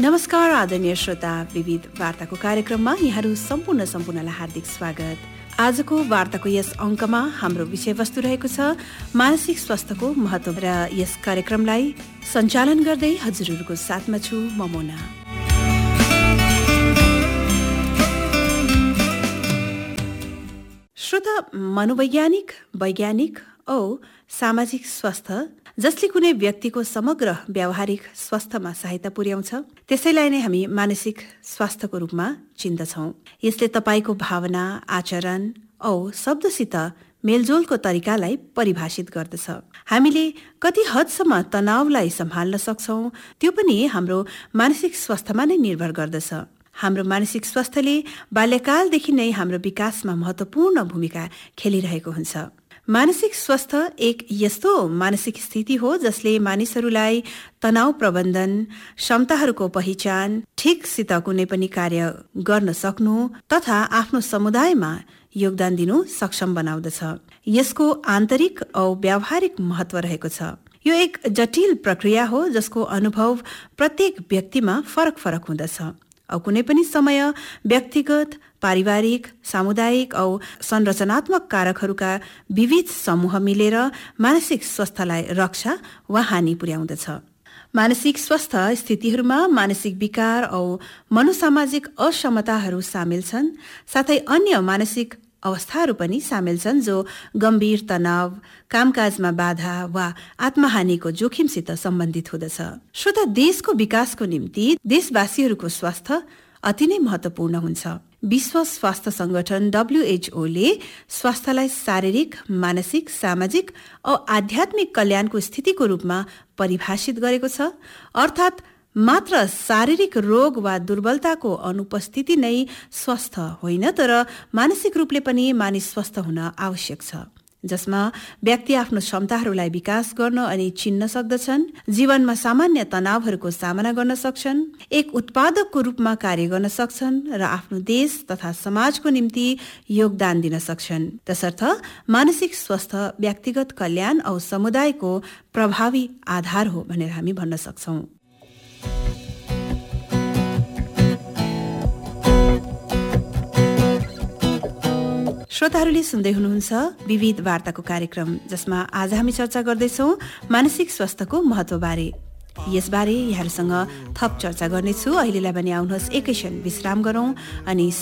नमस्कार आदरणीय श्रोता, विविध वार्ताको कार्यक्रममा यहाँहरू सम्पूर्णलाई हार्दिक स्वागत। आजको वार्ताको यस अङ्कमा हाम्रो विषयवस्तु रहेको छ मानसिक स्वास्थ्यको महत्त्व र यस कार्यक्रमलाई सञ्चालन गर्दै हजुरहरूको साथमा छु म मोना। श्रोता, मनोवैज्ञानिक, वैज्ञानिक औ सामाजिक स्वास्थ्य जसले कुनै व्यक्तिको समग्र व्यावहारिक स्वास्थ्यमा सहायता पुर्याउँछ त्यसैलाई नै हामी मानसिक स्वास्थ्यको रूपमा चिन्दछौँ। यसले तपाईको भावना, आचरण औ शब्दसित मेलजोलको तरिकालाई परिभाषित गर्दछ। हामीले कति हदसम्म तनावलाई सम्हाल्न सक्छौँ त्यो पनि हाम्रो मानसिक स्वास्थ्यमा नै निर्भर गर्दछ। हाम्रो मानसिक स्वास्थ्यले बाल्यकालदेखि नै हाम्रो विकासमा महत्त्वपूर्ण भूमिका खेलिरहेको हुन्छ। मानसिक स्वास्थ्य एक यस्तो मानसिक स्थिति हो जसले मानिसहरूलाई तनाव प्रबन्धन, क्षमताहरूको पहिचान, ठिकसित कुनै पनि कार्य गर्न सक्नु तथा आफ्नो समुदायमा योगदान दिनु सक्षम बनाउँदछ। यसको आन्तरिक औ व्यावहारिक महत्त्व रहेको छ। यो एक जटिल प्रक्रिया हो जसको अनुभव प्रत्येक व्यक्तिमा फरक हुँदछ औ कुनै पनि समय व्यक्तिगत, पारिवारिक, सामुदायिक औ संरचनात्मक कारकहरूका विविध समूह मिलेर मानसिक स्वास्थ्यलाई रक्षा वा हानि पुर्याउँदछ। मानसिक स्वास्थ्य स्थितिहरूमा मानसिक विकार औ मनोसामाजिक असमताहरू सामेल छन्, साथै अन्य मानसिक अवस्थाहरू पनि सामेल छन् जो गम्भीर तनाव, कामकाजमा बाधा वा आत्महानिको जोखिमसित सम्बन्धित हुँदछ। श्रोता, देशको विकासको निम्ति देशवासीहरूको स्वास्थ्य अति नै महत्त्वपूर्ण हुन्छ। विश्व स्वास्थ्य संगठन WHO ले स्वास्थ्यलाई शारीरिक, मानसिक, सामाजिक औ आध्यात्मिक कल्याणको स्थितिको रूपमा परिभाषित गरेको छ। अर्थात् मात्र शारीरिक रोग वा दुर्बलताको अनुपस्थिति नै स्वस्थ होइन, तर मानसिक रूपले पनि मानिस स्वस्थ हुन आवश्यक छ, जसमा व्यक्ति आफ्नो क्षमताहरूलाई विकास गर्न अनि चिन्न सक्दछन्, जीवनमा सामान्य तनावहरूको सामना गर्न सक्छन्, एक उत्पादकको रूपमा कार्य गर्न सक्छन् र आफ्नो देश तथा समाजको निम्ति योगदान दिन सक्छन्। तसर्थ मानसिक स्वास्थ्य व्यक्तिगत कल्याण औ समुदायको प्रभावी आधार हो भनेर हामी भन्न सक्छौँ। श्रोताहरूले सुन्दै हुनुहुन्छ विविध वार्ताको कार्यक्रम, जसमा आज हामी चर्चा गर्दैछौँ मानसिक स्वास्थ्यको महत्त्वबारे। यसबारे यहाँहरूसँग थप चर्चा गर्नेछु। अहिलेलाई भने आउनुहोस् एकैछिन विश्राम गरौँ अनि